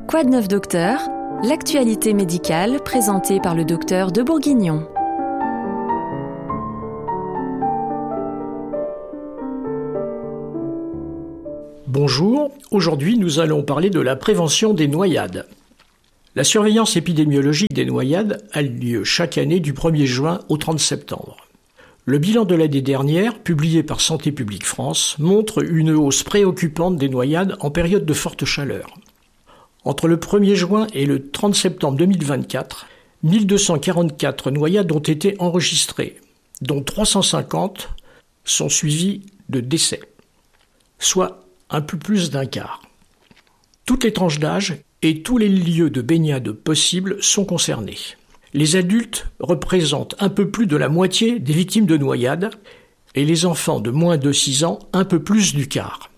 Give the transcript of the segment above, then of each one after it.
Quoi de neuf docteur? L'actualité médicale présentée par le docteur de Bourguignon. Bonjour, aujourd'hui nous allons parler de la prévention des noyades. La surveillance épidémiologique des noyades a lieu chaque année du 1er juin au 30 septembre. Le bilan de l'année dernière, publié par Santé publique France, montre une hausse préoccupante des noyades en période de forte chaleur. Entre le 1er juin et le 30 septembre 2024, 1244 noyades ont été enregistrées, dont 350 sont suivies de décès, soit un peu plus d'un quart. Toutes les tranches d'âge et tous les lieux de baignade possibles sont concernés. Les adultes représentent un peu plus de la moitié des victimes de noyades et les enfants de moins de 6 ans un peu plus du quart.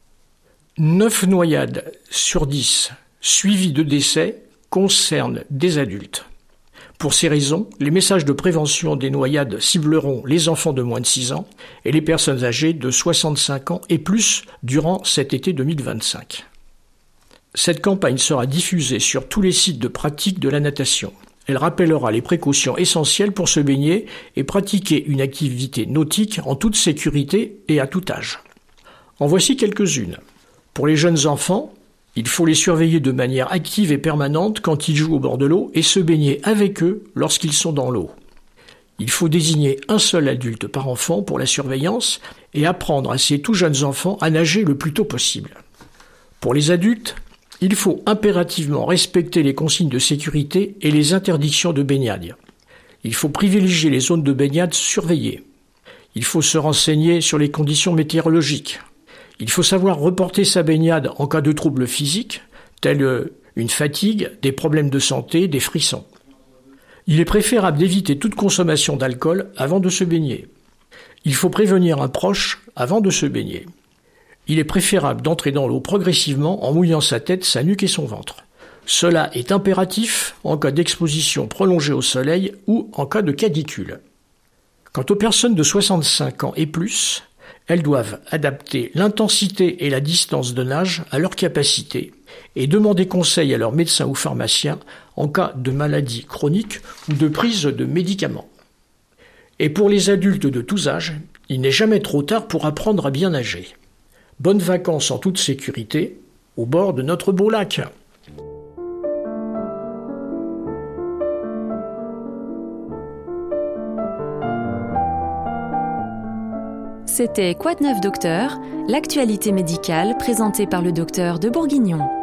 9 noyades sur 10 suivies de décès concernent des adultes. Pour ces raisons, les messages de prévention des noyades cibleront les enfants de moins de 6 ans et les personnes âgées de 65 ans et plus durant cet été 2025. Cette campagne sera diffusée sur tous les sites de pratique de la natation. Elle rappellera les précautions essentielles pour se baigner et pratiquer une activité nautique en toute sécurité et à tout âge. En voici quelques-unes. Pour les jeunes enfants, il faut les surveiller de manière active et permanente quand ils jouent au bord de l'eau et se baigner avec eux lorsqu'ils sont dans l'eau. Il faut désigner un seul adulte par enfant pour la surveillance et apprendre à ces tout jeunes enfants à nager le plus tôt possible. Pour les adultes, il faut impérativement respecter les consignes de sécurité et les interdictions de baignade. Il faut privilégier les zones de baignade surveillées. Il faut se renseigner sur les conditions météorologiques. Il faut savoir reporter sa baignade en cas de troubles physiques, tels une fatigue, des problèmes de santé, des frissons. Il est préférable d'éviter toute consommation d'alcool avant de se baigner. Il faut prévenir un proche avant de se baigner. Il est préférable d'entrer dans l'eau progressivement en mouillant sa tête, sa nuque et son ventre. Cela est impératif en cas d'exposition prolongée au soleil ou en cas de canicule. Quant aux personnes de 65 ans et plus, elles doivent adapter l'intensité et la distance de nage à leur capacité et demander conseil à leur médecin ou pharmacien en cas de maladie chronique ou de prise de médicaments. Et pour les adultes de tous âges, il n'est jamais trop tard pour apprendre à bien nager. Bonnes vacances en toute sécurité au bord de notre beau lac. C'était Quoi de neuf docteur? L'actualité médicale présentée par le docteur de Bourguignon.